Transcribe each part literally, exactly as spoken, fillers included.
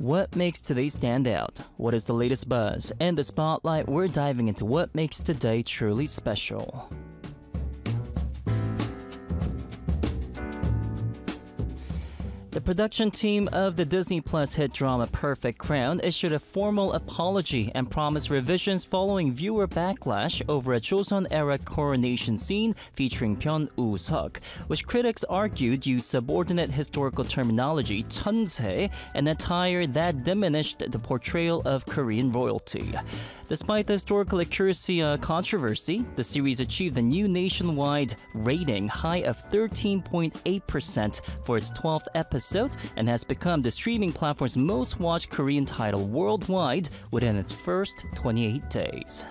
What makes today stand out? What is the latest buzz? In the spotlight, we're diving into what makes today truly special. The production team of the Disney Plus hit drama Perfect Crown issued a formal apology and promised revisions following viewer backlash over a Joseon-era coronation scene featuring Byun Woo-seok, which critics argued used subordinate historical terminology 천세, an attire that diminished the portrayal of Korean royalty. Despite the historical accuracy uh, controversy, the series achieved a new nationwide rating high of thirteen point eight percent for its twelfth episode and has become the streaming platform's most watched Korean title worldwide within its first twenty-eight days.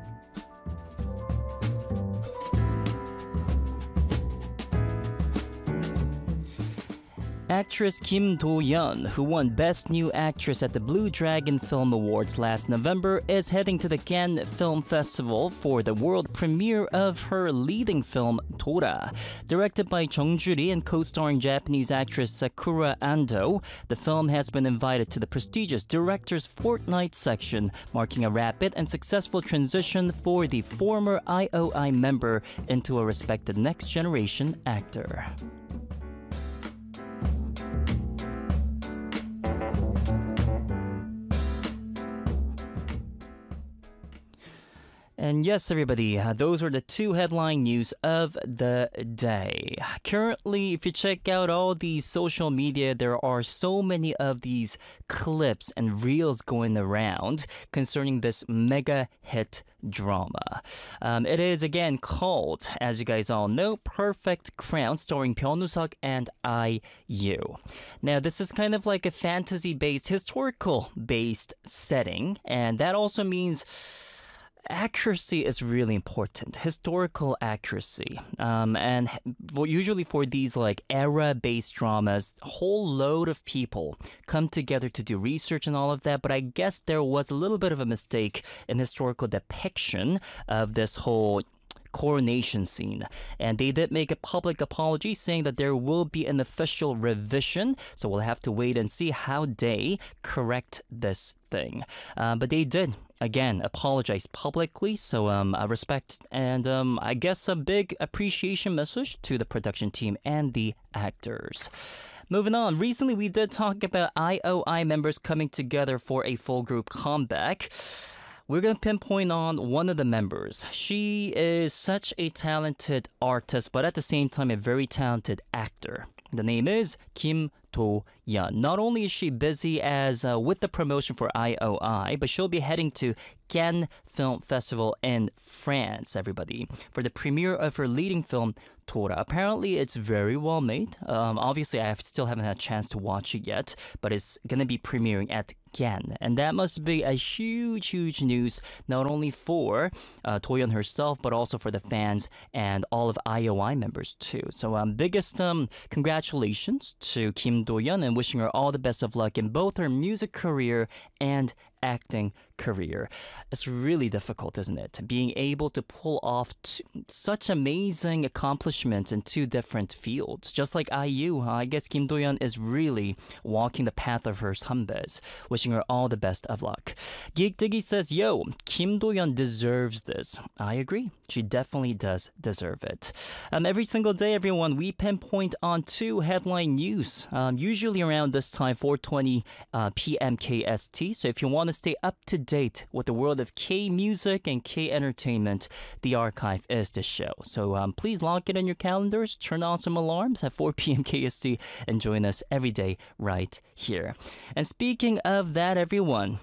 Actress Kim Do-yeon, who won Best New Actress at the Blue Dragon Film Awards last November, is heading to the Cannes Film Festival for the world premiere of her leading film, Dora. Directed by Jung Ju-ri and co-starring Japanese actress Sakura Ando, the film has been invited to the prestigious Director's Fortnight section, marking a rapid and successful transition for the former I O I member into a respected next-generation actor. And yes, everybody, uh, those were the two headline news of the day. Currently, if you check out all these social media, there are so many of these clips and reels going around concerning this mega hit drama. Um, it is, again, called, as you guys all know, Perfect Crown, starring Byun Woo-seok and I U. Now, this is kind of like a fantasy-based, historical-based setting, and that also means accuracy is really important, historical accuracy. Um, and well, usually for these like era-based dramas, a whole load of people come together to do research and all of that. But I guess there was a little bit of a mistake in historical depiction of this whole coronation scene, and they did make a public apology saying that there will be an official revision, so we'll have to wait and see how they correct this thing. Uh, but they did again apologize publicly, so um, I respect and um, I guess a big appreciation message to the production team and the actors. Moving on, recently we did talk about I O I members coming together for a full group comeback. We're going to pinpoint on one of the members. She is such a talented artist, but at the same time, a very talented actor. The name is Kim Do-yeon. Not only is she busy as uh, with the promotion for I O I, but she'll be heading to Cannes Film Festival in France, everybody, for the premiere of her leading film, Dora. Apparently, it's very well made. Um, obviously, I have, still haven't had a chance to watch it yet, but it's going to be premiering at Cannes. And that must be a huge, huge news, not only for uh, Do-yeon herself, but also for the fans and all of I O I members, too. So, um, biggest um, congratulations to Kim Do-yeon and wishing her all the best of luck in both her music career and acting career. It's really difficult, isn't it? Being able to pull off t- such amazing accomplishments in two different fields. Just like I U, huh? I guess Kim Do-yeon is really walking the path of her 선배s. Wishing her all the best of luck. Geek Diggy says, yo, Kim Do-yeon deserves this. I agree. She definitely does deserve it. Um, every single day, everyone, we pinpoint on two headline news, um, usually around this time, four twenty uh, p.m. K S T. So if you want to stay up to date with the world of K-music and K-entertainment, the archive is the show. So um, please lock it in your calendars, turn on some alarms at four p.m. K S T, and join us every day right here. And speaking of that, everyone,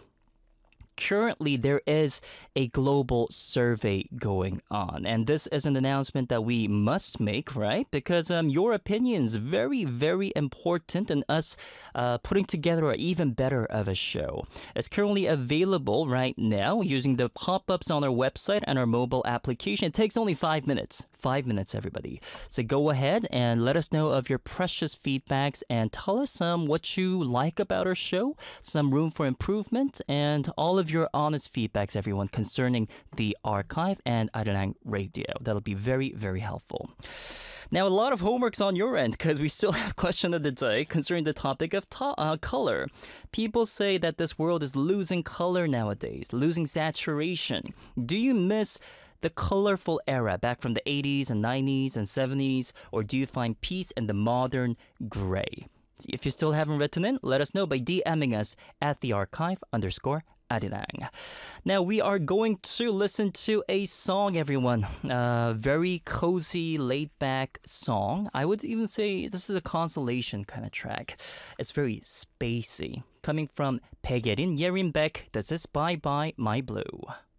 currently there is a global survey going on, and this is an announcement that we must make, right? Because um, your opinion is very, very important in us uh, putting together an even better of a show. It's currently available right now using the pop-ups on our website and our mobile application. It takes only five minutes. Five minutes, everybody. So go ahead and let us know of your precious feedbacks and tell us um, what you like about our show, some room for improvement, and all of your honest feedbacks, everyone, concerning the archive and Arirang Radio. That'll be very, very helpful. Now, a lot of homeworks on your end because we still have question of the day concerning the topic of to- uh, color. People say that this world is losing color nowadays, losing saturation. Do you miss the colorful era back from the eighties and nineties and seventies, or do you find peace in the modern gray? If you still haven't written in, let us know by DMing us at the archive underscore Arirang. Now we are going to listen to a song, everyone. A very cozy, laid-back song. I would even say this is a consolation kind of track. It's very spacey. Coming from Baegerin Yerim Baek, this is Bye Bye My Blue.